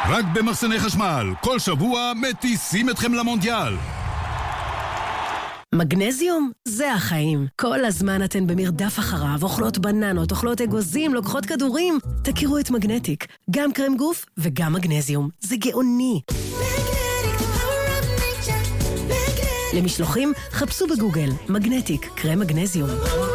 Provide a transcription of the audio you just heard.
רק במחסני חשמל, כל שבוע מטיסים אתכם למונדיאל. מגנזיום זה החיים. כל הזמן אתן במרדף אחריו, אוכלות בננות, אוכלות אגוזים, לוקחות כדורים. תכירו את מגנטיק, גם קרם גוף וגם מגנזיום. זה גאוני. למשלוחים, חפשו בגוגל, מגנטיק, קרם מגנזיום.